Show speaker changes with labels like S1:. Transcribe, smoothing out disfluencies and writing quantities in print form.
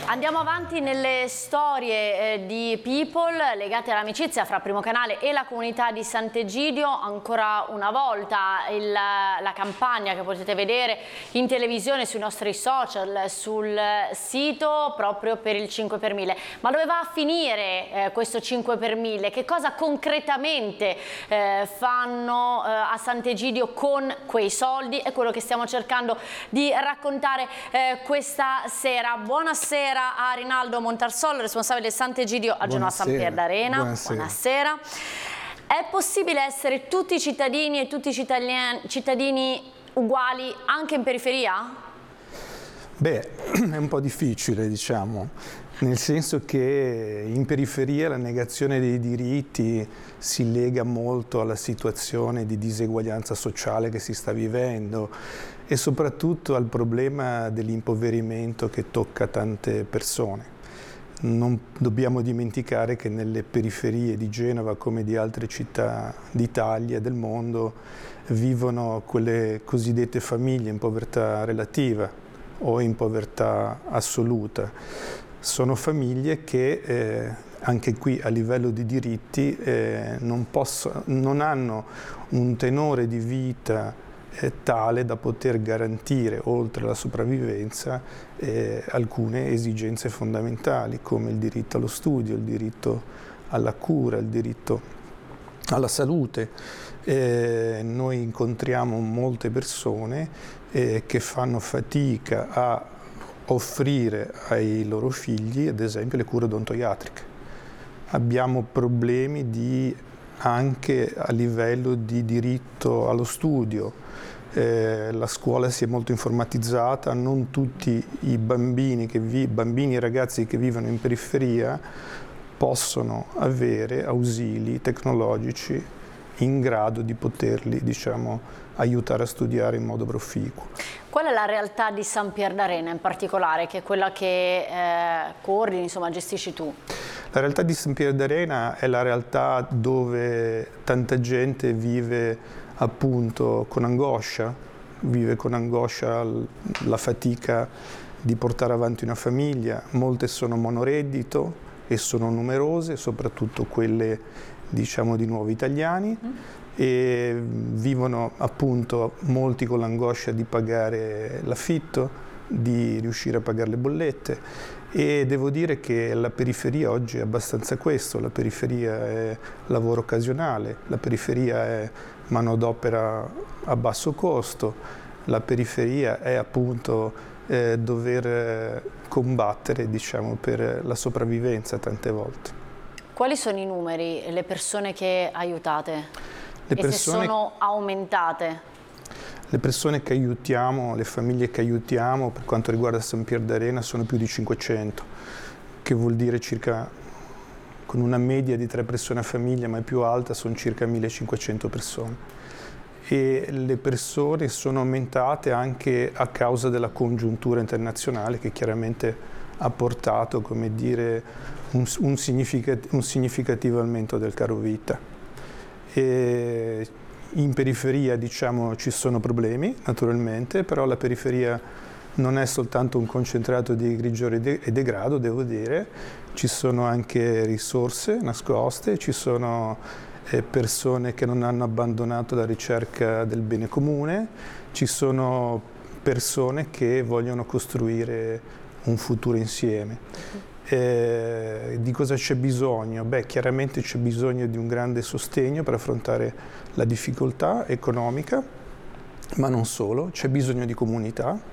S1: Andiamo avanti nelle storie di People legate all'amicizia fra Primo Canale e la comunità di Sant'Egidio. Ancora una volta la campagna che potete vedere in televisione, sui nostri social, sul sito, proprio per il 5 per 1000. Ma dove va a finire questo 5 per 1000? Che cosa concretamente fanno a Sant'Egidio con quei soldi? È quello che stiamo cercando di raccontare questa sera. Buonasera a Rinaldo Montarsolo, responsabile di Sant'Egidio a Genoa San Pier d'Arena. Buonasera. È possibile essere tutti cittadini e tutti cittadini uguali anche in periferia?
S2: Beh, è un po' difficile, diciamo, nel senso che in periferia la negazione dei diritti si lega molto alla situazione di diseguaglianza sociale che si sta vivendo e soprattutto al problema dell'impoverimento che tocca tante persone. Non dobbiamo dimenticare che nelle periferie di Genova, come di altre città d'Italia e del mondo, vivono quelle cosiddette famiglie in povertà relativa o in povertà assoluta. Sono famiglie che anche qui a livello di diritti non hanno un tenore di vita tale da poter garantire, oltre alla sopravvivenza, alcune esigenze fondamentali come il diritto allo studio, il diritto alla cura, il diritto alla salute. Noi incontriamo molte persone che fanno fatica a offrire ai loro figli, ad esempio, le cure odontoiatriche. Abbiamo problemi anche a livello di diritto allo studio. La scuola si è molto informatizzata, non tutti i bambini e ragazzi che vivono in periferia possono avere ausili tecnologici in grado di poterli, diciamo, aiutare a studiare in modo proficuo.
S1: Qual è la realtà di San Pier d'Arena in particolare, che è quella che coordini, insomma, gestisci tu?
S2: La realtà di San Pier d'Arena è la realtà dove tanta gente vive appunto con angoscia, la fatica di portare avanti una famiglia. Molte sono monoreddito e sono numerose, soprattutto quelle, diciamo, di nuovi italiani, e vivono appunto molti con l'angoscia di pagare l'affitto, di riuscire a pagare le bollette. E devo dire che la periferia oggi è abbastanza questo: la periferia è lavoro occasionale, la periferia è manodopera a basso costo, la periferia è appunto dover combattere, diciamo, per la sopravvivenza tante volte.
S1: Quali sono i numeri, le persone che aiutate? Se sono aumentate?
S2: Le persone che aiutiamo, le famiglie che aiutiamo per quanto riguarda San Pier d'Arena sono più di 500, che vuol dire circa, con una media di 3 persone a famiglia, ma è più alta, sono circa 1500 persone. E le persone sono aumentate anche a causa della congiuntura internazionale che chiaramente ha portato, come dire, un significativo aumento del caro vita. In periferia, diciamo, ci sono problemi, naturalmente, però la periferia non è soltanto un concentrato di grigiore e degrado, devo dire. Ci sono anche risorse nascoste, ci sono persone che non hanno abbandonato la ricerca del bene comune, ci sono persone che vogliono costruire un futuro insieme. Di cosa c'è bisogno? Beh, chiaramente c'è bisogno di un grande sostegno per affrontare la difficoltà economica, ma non solo, c'è bisogno di comunità,